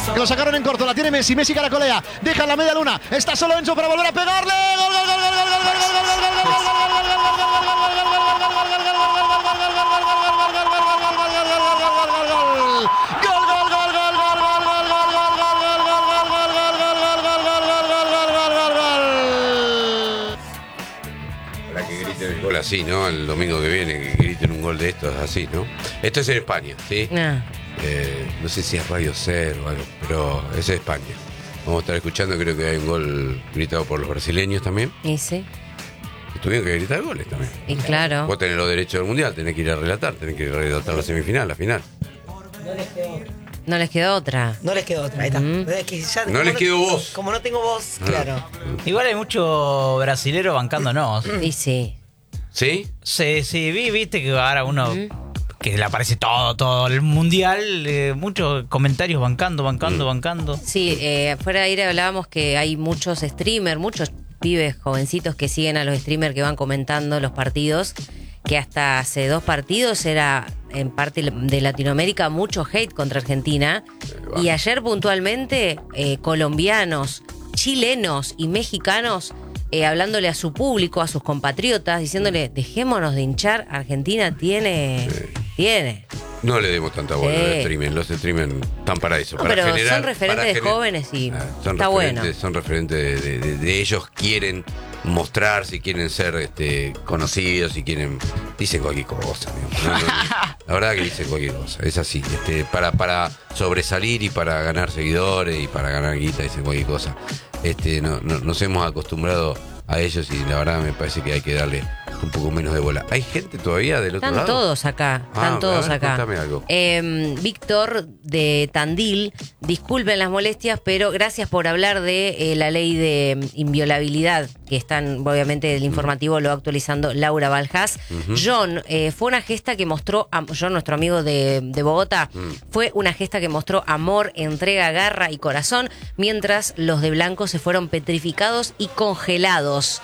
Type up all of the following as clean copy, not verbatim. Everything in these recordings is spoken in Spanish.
Lo sacaron en corto, la tiene Messi, Messi caracolea, deja en la media luna, está solo Enzo para volver a pegarle. ¡Gol, gol, gol, gol, gol, gol, gol, gol, gol, gol, gol, gol así, ¿no? El domingo que viene, que griten un gol de estos así, ¿no? Esto es en España, ¿sí? No sé si es Radio Cero o algo, pero es en España. Vamos a estar escuchando, creo que hay un gol gritado por los brasileños también. Y sí. Tuvieron que gritar goles también. Y claro. Vos tenés los derechos del mundial, tenés que ir a relatar, tenés que ir a relatar la semifinal, la final. No les quedó otra. No les quedó otra, ahí está. Es que ya, No les quedó voz. Como no tengo voz, claro. Igual hay mucho brasilero bancándonos. Y sí. ¿Sí? Sí, viste que ahora uno que le aparece todo el mundial, muchos comentarios bancando. Sí, fuera de aire hablábamos que hay muchos streamers, muchos pibes jovencitos que siguen a los streamers que van comentando los partidos, que hasta hace 2 partidos era en parte de Latinoamérica mucho hate contra Argentina, y ayer puntualmente colombianos, chilenos y mexicanos hablándole a su público, a sus compatriotas, diciéndole, dejémonos de hinchar, Argentina tiene. No le demos tanta bola al streaming. Los streamers están para eso. No, para pero generar, son referentes de jóvenes y son está bueno. Son referentes de ellos, quieren mostrarse, si quieren ser conocidos, si quieren. Dicen cualquier cosa. La verdad que dicen cualquier cosa. Es así. Para sobresalir y para ganar seguidores y para ganar guita, dicen cualquier cosa. Nos hemos acostumbrado a ellos y la verdad me parece que hay que darle un poco menos de bola. ¿Hay gente todavía del otro lado? Están todos acá. Cuéntame algo. Víctor de Tandil, disculpen las molestias, pero gracias por hablar de la ley de inviolabilidad, que están, obviamente, el informativo lo va actualizando Laura Valjas. John, fue una gesta que mostró, John, nuestro amigo de Bogotá, fue una gesta que mostró amor, entrega, garra y corazón, mientras los de blanco se fueron petrificados y congelados.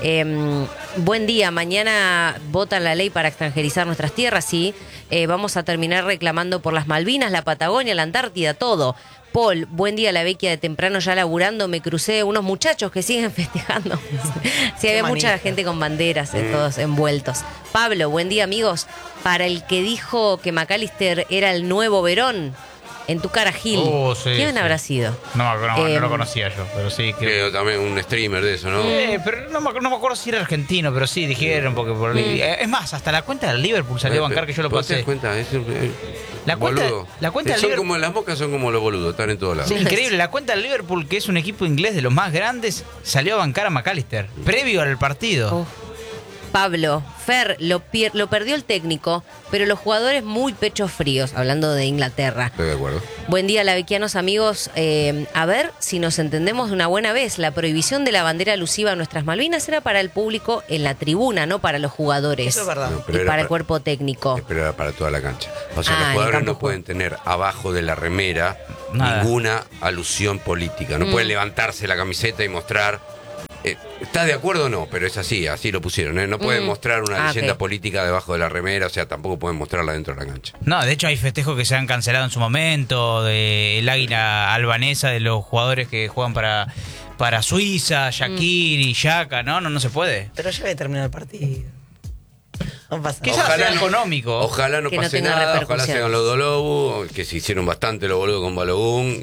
Buen día, mañana votan la ley para extranjerizar nuestras tierras, sí. Vamos a terminar reclamando por las Malvinas, la Patagonia, la Antártida, todo. Paul, buen día, la Vecchia de temprano ya laburando, me crucé unos muchachos que siguen festejando. Sí, había mucha gente con banderas, todos envueltos. Pablo, buen día, amigos. Para el que dijo que McAllister era el nuevo Verón, en tu cara, Gil. Sí, ¿Quién habrá sido? No lo conocía yo, pero sí. Creo también un streamer de eso, ¿no? Pero no me acuerdo si era argentino, pero sí, dijeron, porque es más, hasta la cuenta del Liverpool salió a bancar, que yo lo pasé. ¿Te das cuenta? La cuenta del son Liverpool, como las moscas, son como los boludos, están en todos lados. sí, increíble, la cuenta del Liverpool, que es un equipo inglés de los más grandes, salió a bancar a McAllister, previo al partido. Pablo, Fer, lo perdió el técnico, pero los jugadores muy pechos fríos, hablando de Inglaterra. Estoy de acuerdo. Buen día, lavequianos amigos. A ver si nos entendemos de una buena vez. La prohibición de la bandera alusiva a nuestras Malvinas era para el público en la tribuna, no para los jugadores. Eso es verdad. No, Y para el cuerpo técnico. Pero era para toda la cancha. O sea, los en jugadores campo no pueden tener abajo de la remera nada, ninguna alusión política. No pueden levantarse la camiseta y mostrar. ¿Estás de acuerdo o no? Pero es así lo pusieron. No pueden mostrar una leyenda política debajo de la remera, o sea, tampoco pueden mostrarla dentro de la cancha. No, de hecho hay festejos que se han cancelado en su momento, del águila albanesa, de los jugadores que juegan para Suiza, Shaqiri, Xhaka, no se puede. Pero ya había terminado el partido. No pasa Que nada. ya sea económico. Ojalá no Que no pase tenga nada, ojalá repercusión. se hagan los Dolobus, que se hicieron bastante los boludos con Balogun,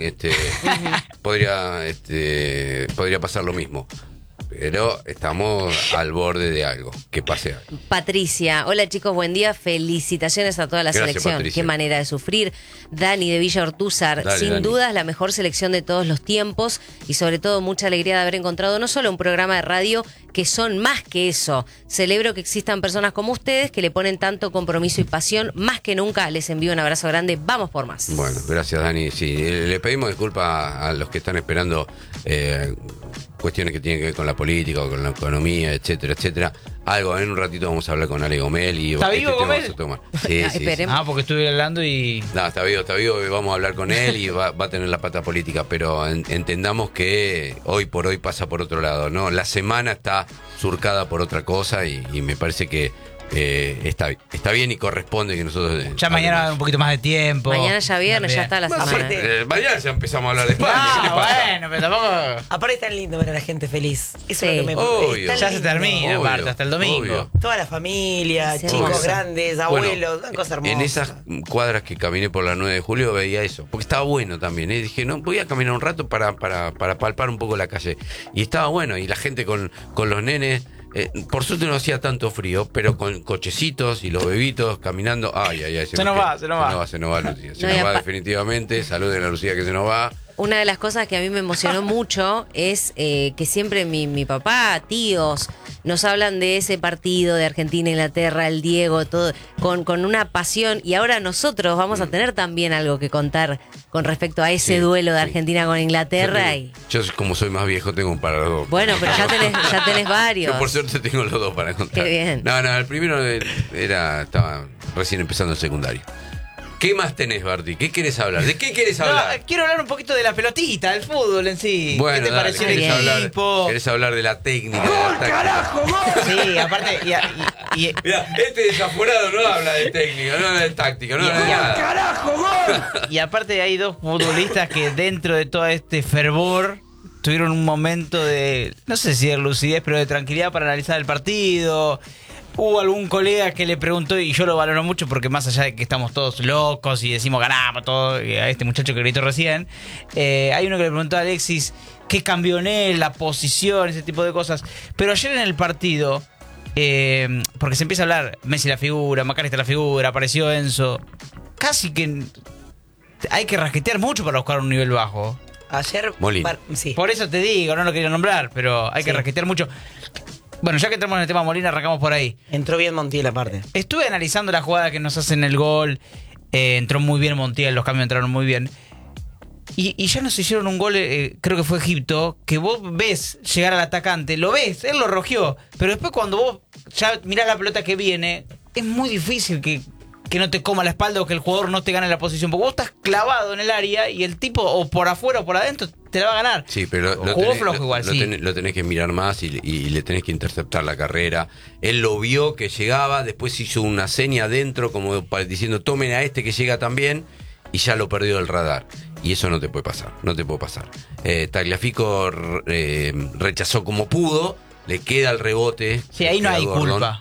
podría pasar lo mismo. Pero estamos al borde de algo, que pase algo. Patricia, hola chicos, buen día, felicitaciones a toda la Gracias, selección. Patricia. Qué manera de sufrir. Dani de Villa Ortúzar, Dale, sin Dani. dudas la mejor selección de todos los tiempos y sobre todo mucha alegría de haber encontrado no solo un programa de radio que son más que eso. Celebro que existan personas como ustedes que le ponen tanto compromiso y pasión. Más que nunca les envío un abrazo grande. Vamos por más. Bueno, gracias Dani. Sí, le pedimos disculpas a los que están esperando cuestiones que tienen que ver con la política o con la economía, etcétera, etcétera. Algo, en un ratito vamos a hablar con Ale Gomel y ¿Está vivo tema Gomel? vamos a tomar. Sí. Esperemos. Porque estuve hablando y... No, está vivo, y vamos a hablar con él y va a tener la pata política, pero entendamos que hoy por hoy pasa por otro lado, ¿no? La semana está surcada por otra cosa y me parece que está bien y corresponde que nosotros. Ya mañana un poquito más de tiempo. Mañana ya viernes, ya está la Más semana. aparte, mañana ya empezamos a hablar de España. ¿qué te pasa? Bueno, pero tampoco. Aparte es tan lindo ver a la gente feliz. Eso Sí. es lo que me Obvio. es tan Ya se lindo. termina, Obvio, aparte, hasta el domingo. obvio. Toda la familia, Sí, chicos hermoso. grandes, abuelos, una cosa hermosa. En esas cuadras que caminé por la 9 de julio veía eso, porque estaba bueno también. Dije, no, voy a caminar un rato para palpar un poco la calle. Y estaba bueno, y la gente con los nenes. Por suerte no hacía tanto frío, pero con cochecitos y los bebitos caminando. Ay, Se nos va, Se nos va, Lucía. Se No, y nos va apa- definitivamente. Saluden a Lucía que se nos va. Una de las cosas que a mí me emocionó mucho es que siempre mi papá, tíos, nos hablan de ese partido de Argentina-Inglaterra, el Diego, todo, con una pasión. Y ahora nosotros vamos a tener también algo que contar con respecto a ese Sí, duelo de sí. Argentina con Inglaterra. Yo, como soy más viejo, tengo un para los dos. Bueno, pero ya tenés varios. Yo por suerte tengo los dos para contar. Qué bien. No, el primero estaba recién empezando el secundario. ¿Qué más tenés, Barty? ¿Qué querés hablar? ¿De qué querés No, hablar? quiero hablar un poquito de la pelotita, del fútbol en sí. Bueno, ¿Qué te dale, pareció el ¿querés equipo? querés hablar de la técnica? De la táctica? Sí, aparte. Y- Mirá, este desaforado no habla de técnica, no habla de táctica, no habla de nada. Y aparte hay dos futbolistas que dentro de todo este fervor tuvieron un momento de, no sé si de lucidez, pero de tranquilidad para analizar el partido. Hubo algún colega que le preguntó, y yo lo valoro mucho porque más allá de que estamos todos locos y decimos ganamos todo, a este muchacho que gritó recién, hay uno que le preguntó a Alexis qué cambió en él, la posición, ese tipo de cosas. Pero ayer en el partido, porque se empieza a hablar, Messi la figura, McAllister la figura, apareció Enzo, casi que hay que rasquetear mucho para buscar un nivel bajo. Ayer. Molina. Sí. Por eso te digo, no lo quería nombrar, pero hay que Sí. rasquetear mucho. Bueno, ya que entramos en el tema Molina, arrancamos por ahí. Entró bien Montiel aparte. Estuve analizando la jugada que nos hacen el gol. Entró muy bien Montiel, los cambios entraron muy bien. Y ya nos hicieron un gol, creo que fue Egipto, que vos ves llegar al atacante, lo ves, él lo rogió. Pero después cuando vos ya mirás la pelota que viene, es muy difícil que no te coma la espalda o que el jugador no te gane la posición. Porque vos estás clavado en el área y el tipo, o por afuera o por adentro, te la va a ganar. Sí, pero Jugó flojo igual, sí. lo tenés que mirar más y le tenés que interceptar la carrera. Él lo vio que llegaba, después hizo una seña adentro como diciendo tomen a este que llega también y ya lo perdió del radar. Y eso no te puede pasar, no te puede pasar. Tagliafico rechazó como pudo, le queda el rebote. Sí, ahí no queda hay Gordon. culpa.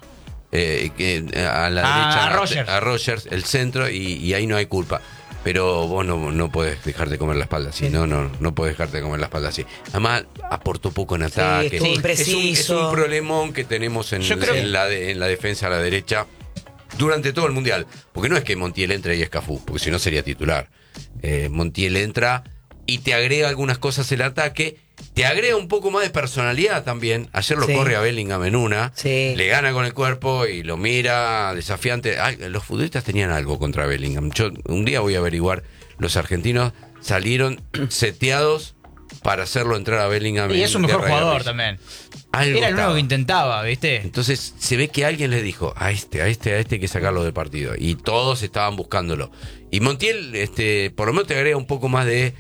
A la derecha a Rogers, el centro, y ahí no hay culpa. Pero vos no podés dejarte comer la espalda así, no podés dejarte comer la espalda así. Además, aportó poco en ataque. estuvo Es impreciso. un problemón que tenemos Yo creo en la defensa a la derecha durante todo el Mundial. Porque no es que Montiel entre y es Cafú, porque si no sería titular. Montiel entra y te agrega algunas cosas el ataque, te agrega un poco más de personalidad también. Ayer lo Sí. corre a Bellingham en una, Sí. le gana con el cuerpo y lo mira desafiante. Los futbolistas tenían algo contra Bellingham. Yo un día voy a averiguar, los argentinos salieron seteados para hacerlo entrar a Bellingham. Y en es un mejor tierra de jugador reyes. también. Algo Era el único estaba. que intentaba, ¿viste? Entonces se ve que alguien les dijo, a este hay que sacarlo del partido. Y todos estaban buscándolo. Y Montiel, por lo menos te agrega un poco más de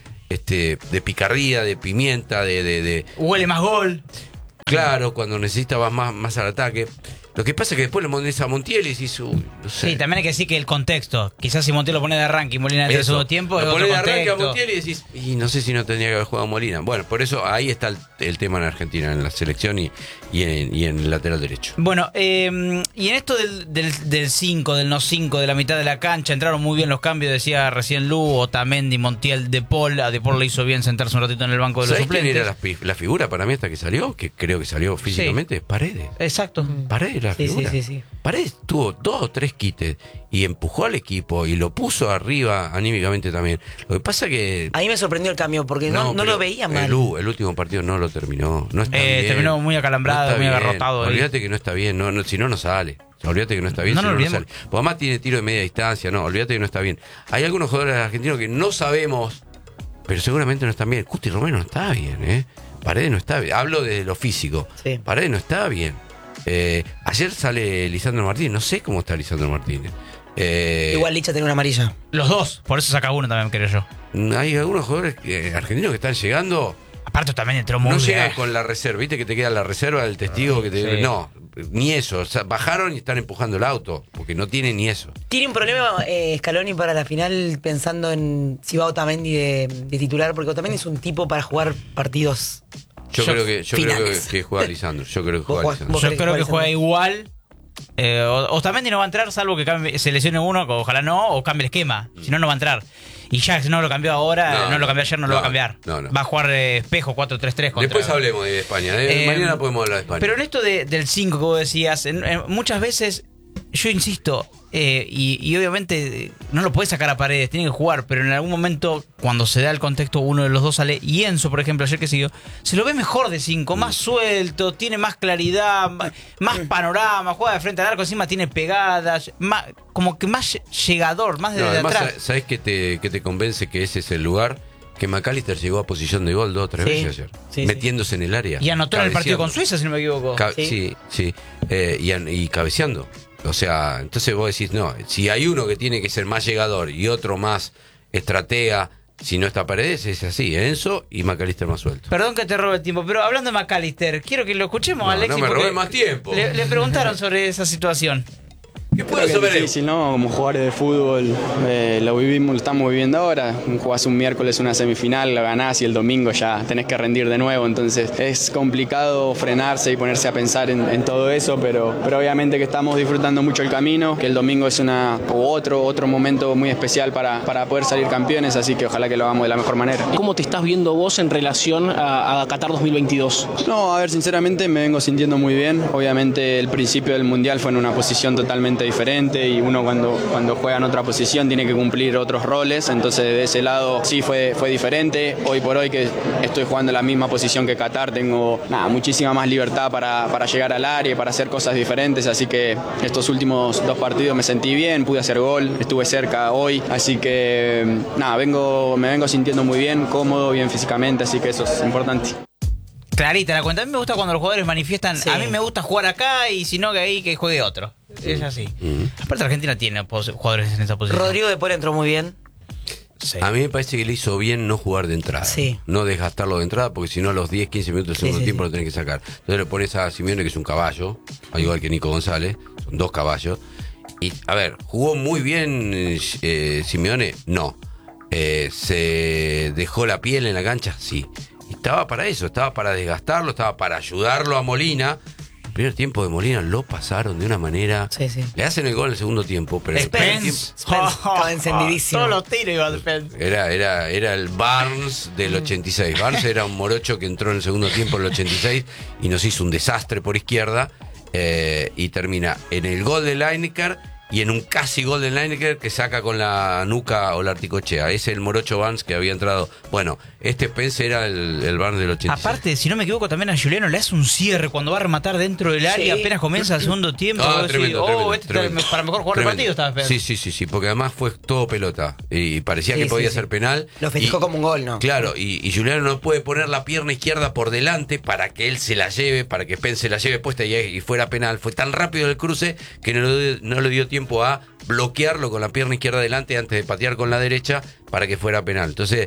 picardía, de pimienta, de Huele más gol. claro, cuando necesitabas más al ataque. Lo que pasa es que después le pones a Montiel y decís, uy, no sé. Sí, también hay que decir que el contexto. Quizás si Montiel lo pone de arranque y Molina en el Eso. segundo tiempo, es Lo otro ponés de arranque a contexto. Montiel y decís, y no sé si no tendría que haber jugado Molina. Bueno, por eso ahí está el tema en Argentina, en la selección y en el lateral derecho. Bueno, y en esto del 5, del no 5, de la mitad de la cancha, entraron muy bien los cambios, decía recién Lu, Otamendi, Montiel, De Paul. A De Paul le hizo bien sentarse un ratito en el banco de los ¿Sabés quién suplentes. era la figura para mí hasta que salió? Que creo que salió físicamente. Paredes. Exacto. Paredes la Sí, figura. sí. Paredes tuvo 2 o 3 quites y empujó al equipo y lo puso arriba anímicamente también. Lo que pasa que... A mí me sorprendió el cambio porque no pero lo veía mal. El último partido no lo terminó. No está bien. Terminó muy acalambrado, está muy bien. agarrotado ahí. Olvídate que no está bien. Si no sale. Olvídate que no está bien. No si nos no olvidemos. sale. Porque además tiene tiro de media distancia. No, olvídate que no está bien. Hay algunos jugadores argentinos que no sabemos, pero seguramente no están bien. Cuti Romero no está bien, ¿eh? Paredes no está bien. Hablo de lo físico. Sí. Paredes no está bien. Ayer sale Lisandro Martínez. No sé cómo está Lisandro Martínez. Igual Licha tenía una amarilla. Los dos, por eso saca uno también, creo yo. Hay algunos jugadores argentinos que están llegando. Aparte también entró muy No bien. llegan con la reserva, viste que te queda la reserva del testigo que te Sí. no, ni eso. O sea, bajaron y están empujando el auto, porque no tienen ni eso. ¿Tiene un problema Scaloni para la final pensando en si va Otamendi de titular? Porque Otamendi es un tipo para jugar partidos. Yo creo que juega Lisandro. Yo creo que juega igual. Otamendi no va a entrar salvo que se lesione uno, ojalá no, o cambie el esquema. Si no, no va a entrar. Y Jax no lo cambió ahora, no lo cambió ayer, no lo va a cambiar. No. Va a jugar espejo 4-3-3 contra... Después hablemos de España. Mañana podemos hablar de España. Pero en esto del 5 que vos decías, muchas veces, yo insisto, y obviamente no lo puede sacar a Paredes, tiene que jugar, pero en algún momento, cuando se da el contexto, uno de los dos sale. Y Enzo, por ejemplo, ayer que siguió, se lo ve mejor de 5, más suelto, tiene más claridad, más panorama, juega de frente al arco, encima tiene pegadas, como que más llegador, más desde además, atrás. ¿Sabés qué te convence que ese es el lugar? Que McAllister llegó a posición de gol 2 o 3 veces ayer, metiéndose en el área. Y anotó en el partido con Suiza, si no me equivoco. Sí. Y cabeceando. O sea, entonces vos decís, no, si hay uno que tiene que ser más llegador y otro más estratega, si no está Paredes, es así, Enzo y McAllister más suelto. Perdón que te robe el tiempo, pero hablando de McAllister, quiero que lo escuchemos a Alexis. No me robé más tiempo. Le preguntaron sobre esa situación. ¿Qué puedo saber? Es difícil, ¿no? Como jugadores de fútbol, lo estamos viviendo ahora. Jugás un miércoles una semifinal, la ganás y el domingo ya tenés que rendir de nuevo. Entonces es complicado frenarse y ponerse a pensar en todo eso, pero obviamente que estamos disfrutando mucho el camino, que el domingo es otro momento muy especial para poder salir campeones, así que ojalá que lo hagamos de la mejor manera. ¿Cómo te estás viendo vos en relación a Qatar 2022? No, a ver, sinceramente me vengo sintiendo muy bien. Obviamente el principio del Mundial fue en una posición totalmente diferente y uno cuando juega en otra posición tiene que cumplir otros roles, entonces de ese lado sí fue diferente. Hoy por hoy que estoy jugando en la misma posición que Qatar tengo muchísima más libertad para llegar al área y para hacer cosas diferentes, así que estos últimos 2 partidos me sentí bien, pude hacer gol, estuve cerca hoy, así que me vengo sintiendo muy bien, cómodo, bien físicamente, así que eso es importante. Clarita la cuenta. A mí me gusta cuando los jugadores manifiestan, a mí me gusta jugar acá y si no que ahí que juegue otro. Es así. Aparte Argentina tiene jugadores en esa posición. Rodrigo de Paul entró muy bien. Sí. A mí me parece que le hizo bien no jugar de entrada. Sí. No desgastarlo de entrada, porque si no a los 10-15 minutos del segundo tiempo lo tenés que sacar. Entonces le pones a Simeone, que es un caballo, al igual que Nico González, son 2 caballos. Y, a ver, ¿jugó muy bien Simeone? No. ¿Se dejó la piel en la cancha? Sí. Y estaba para eso, estaba para desgastarlo, estaba para ayudarlo a Molina. El primer tiempo de Molina lo pasaron de una manera. Sí. Le hacen el gol en el segundo tiempo, pero Spence estaba encendidísimo. Todos los tiros iba a Spence. Era el Barnes del 86. Barnes era un morocho que entró en el segundo tiempo del 86 y nos hizo un desastre por izquierda, y termina en el gol de Lineker y en un casi gol de Lineker que saca con la nuca o la articochea. Ese es el morocho Barnes que había entrado. Bueno, Spence era el Barnes del 86. Aparte, si no me equivoco, también a Juliano le hace un cierre cuando va a rematar dentro del área, apenas comienza el segundo tiempo. Tremendo. Para mejor jugar el partido estaba Spence. Sí, porque además fue todo pelota y parecía que podía ser penal. Lo festejó como un gol, ¿no? Claro, y Juliano no puede poner la pierna izquierda por delante para que él se la lleve, para que Spence se la lleve puesta y fuera penal. Fue tan rápido el cruce que no le dio tiempo a bloquearlo con la pierna izquierda adelante antes de patear con la derecha para que fuera penal. Entonces,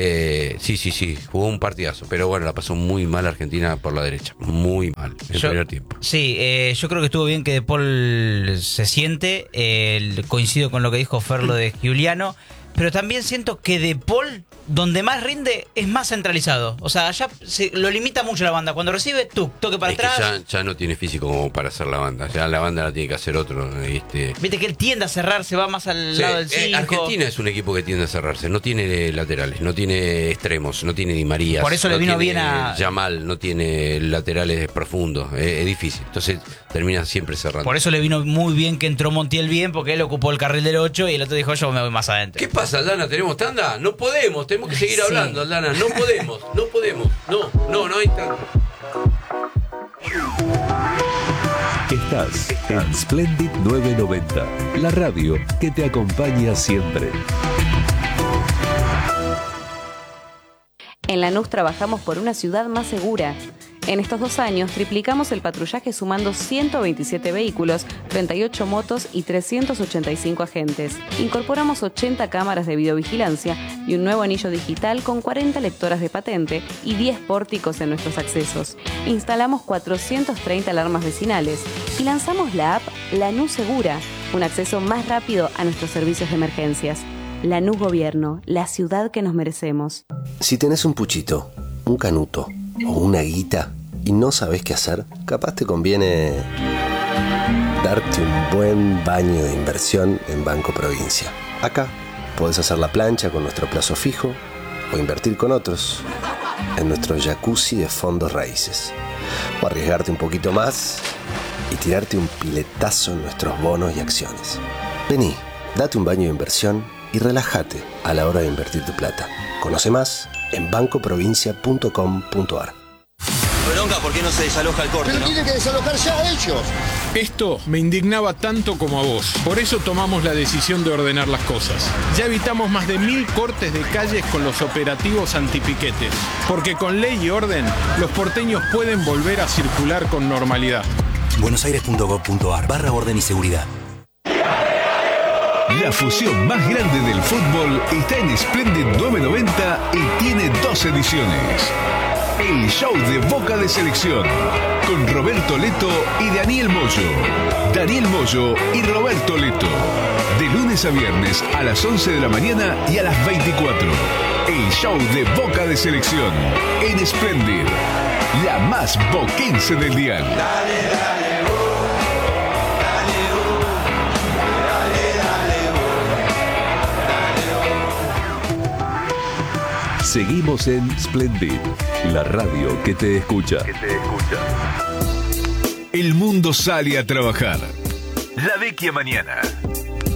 sí, jugó un partidazo, pero bueno, la pasó muy mal Argentina por la derecha, muy mal el primer tiempo. Sí, yo creo que estuvo bien que De Paul se siente, coincido con lo que dijo Ferlo de Giuliano, pero también siento que De Paul, donde más rinde, es más centralizado. O sea, ya lo limita mucho la banda. Cuando recibe, toque para atrás. Que ya no tiene físico como para hacer la banda. Ya la banda la tiene que hacer otro. Viste que él tiende a cerrarse, va más al lado del 5. Argentina es un equipo que tiende a cerrarse. No tiene laterales, no tiene extremos, no tiene Di María. Por eso le vino bien a Yamal, no tiene laterales profundos. Es difícil. Entonces termina siempre cerrando. Por eso le vino muy bien que entró Montiel bien, porque él ocupó el carril del 8 y el otro dijo, yo me voy más adentro. ¿Qué pasa, Aldana? ¿Tenemos tanda? No podemos, tenemos que seguir hablando, Aldana. No podemos. No hay tanda. Estás en Splendid 990, la radio que te acompaña siempre. En Lanús trabajamos por una ciudad más segura. En estos 2 años triplicamos el patrullaje sumando 127 vehículos, 38 motos y 385 agentes. Incorporamos 80 cámaras de videovigilancia y un nuevo anillo digital con 40 lectoras de patente y 10 pórticos en nuestros accesos. Instalamos 430 alarmas vecinales y lanzamos la app Lanús Segura, un acceso más rápido a nuestros servicios de emergencias. Lanús Gobierno, la ciudad que nos merecemos. Si tenés un puchito, un canuto o una guita y no sabés qué hacer, capaz te conviene darte un buen baño de inversión en Banco Provincia. Acá podés hacer la plancha con nuestro plazo fijo o invertir con otros en nuestro jacuzzi de fondos raíces. O arriesgarte un poquito más y tirarte un piletazo en nuestros bonos y acciones. Vení, date un baño de inversión y relájate a la hora de invertir tu plata. Conoce más en bancoprovincia.com.ar. Bronca, ¿por qué no se desaloja el corte? Pero tienen que desalojar ya ellos. Esto me indignaba tanto como a vos. Por eso tomamos la decisión de ordenar las cosas. Ya evitamos más de 1000 cortes de calles con los operativos antipiquetes. Porque con ley y orden, los porteños pueden volver a circular con normalidad. buenosaires.gov.ar/orden y seguridad. La fusión más grande del fútbol está en Splendid 990 y tiene 2 ediciones. El show de Boca de Selección, con Roberto Leto y Daniel Moyo. Daniel Moyo y Roberto Leto. De lunes a viernes a las 11 de la mañana y a las 24. El show de Boca de Selección, en Splendid, la más boquense del dial. Seguimos en Splendid, la radio que te escucha. El mundo sale a trabajar. La vecchia mañana.